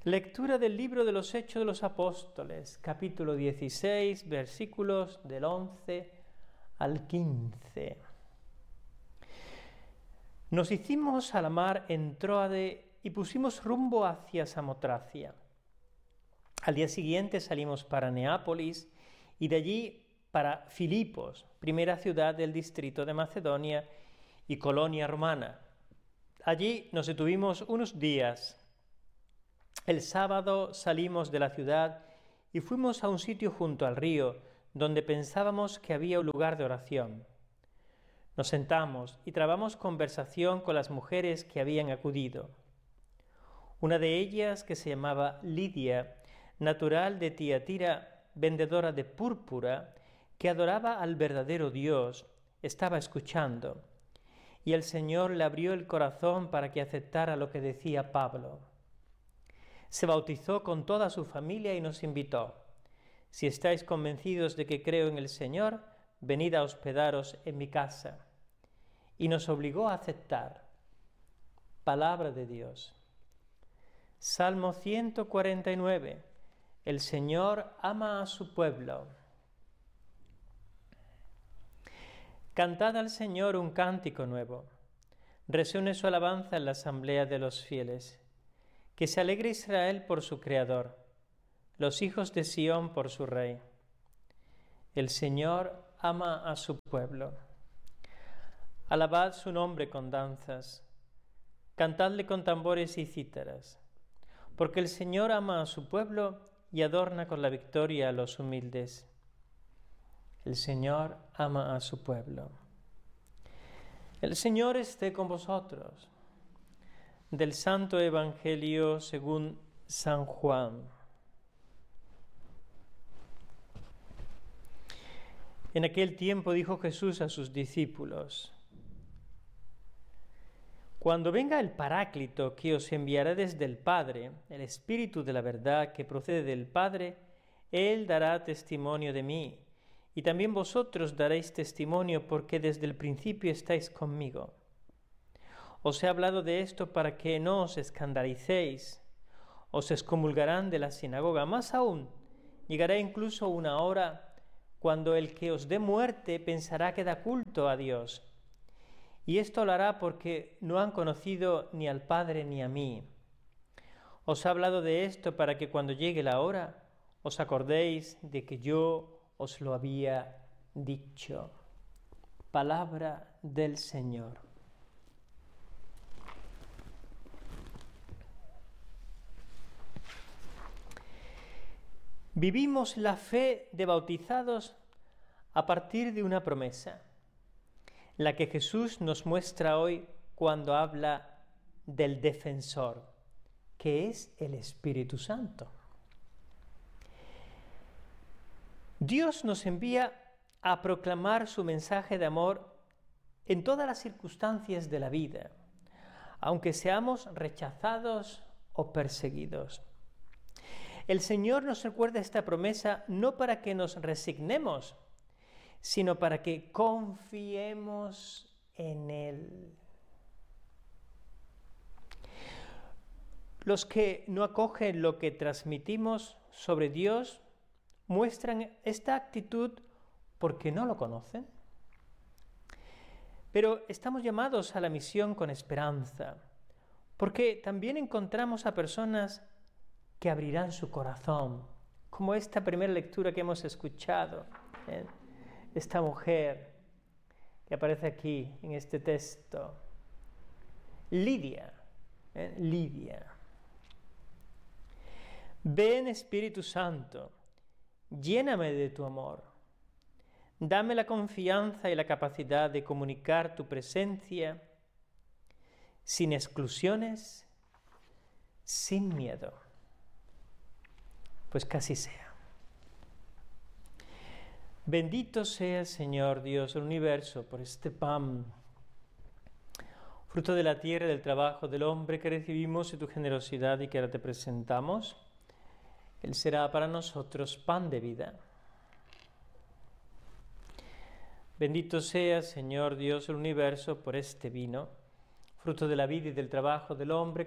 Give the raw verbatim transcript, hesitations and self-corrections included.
Lectura del libro de los Hechos de los Apóstoles, capítulo dieciséis, versículos del once al quince. Nos hicimos a la mar en Tróade y pusimos rumbo hacia Samotracia. Al día siguiente salimos para Neápolis y de allí para Filipos, primera ciudad del distrito de Macedonia y colonia romana. Allí nos detuvimos unos días. El sábado salimos de la ciudad y fuimos a un sitio junto al río, donde pensábamos que había un lugar de oración. Nos sentamos y trabamos conversación con las mujeres que habían acudido. Una de ellas, que se llamaba Lidia, natural de Tiatira, vendedora de púrpura, que adoraba al verdadero Dios, estaba escuchando, y el Señor le abrió el corazón para que aceptara lo que decía Pablo. Se bautizó con toda su familia y nos invitó: si estáis convencidos de que creo en el Señor, venid a hospedaros en mi casa. Y nos obligó a aceptar. Palabra de Dios. Salmo ciento cuarenta y nueve. El Señor ama a su pueblo. Cantad al Señor un cántico nuevo. Resuene su alabanza en la asamblea de los fieles. Que se alegre Israel por su Creador, los hijos de Sión por su Rey. El Señor ama a su pueblo. Alabad su nombre con danzas, cantadle con tambores y cítaras, porque el Señor ama a su pueblo y adorna con la victoria a los humildes. El Señor ama a su pueblo. El Señor esté con vosotros. Del Santo Evangelio según San Juan. En aquel tiempo dijo Jesús a sus discípulos: Cuando venga el Paráclito que os enviará desde el Padre, el Espíritu de la verdad que procede del Padre, Él dará testimonio de mí, y también vosotros daréis testimonio porque desde el principio estáis conmigo. Os he hablado de esto para que no os escandalicéis. Os excomulgarán de la sinagoga. Más aún, llegará incluso una hora cuando el que os dé muerte pensará que da culto a Dios. Y esto lo hará porque no han conocido ni al Padre ni a mí. Os he hablado de esto para que cuando llegue la hora os acordéis de que yo os lo había dicho. Palabra del Señor. Vivimos la fe de bautizados a partir de una promesa, la que Jesús nos muestra hoy cuando habla del defensor, que es el Espíritu Santo. Dios nos envía a proclamar su mensaje de amor en todas las circunstancias de la vida, aunque seamos rechazados o perseguidos. El Señor nos recuerda esta promesa no para que nos resignemos, sino para que confiemos en Él. Los que no acogen lo que transmitimos sobre Dios muestran esta actitud porque no lo conocen. Pero estamos llamados a la misión con esperanza, porque también encontramos a personas que abrirán su corazón, como esta primera lectura que hemos escuchado, ¿eh? Esta mujer que aparece aquí en este texto, Lidia, ¿eh? Lidia. Ven, Espíritu Santo, lléname de tu amor, dame la confianza y la capacidad de comunicar tu presencia sin exclusiones, sin miedo. Pues que así sea. Bendito sea el Señor Dios del universo por este pan, fruto de la tierra y del trabajo del hombre que recibimos de tu generosidad y que ahora te presentamos. Él será para nosotros pan de vida. Bendito sea, Señor Dios del universo, por este vino, fruto de la vida y del trabajo del hombre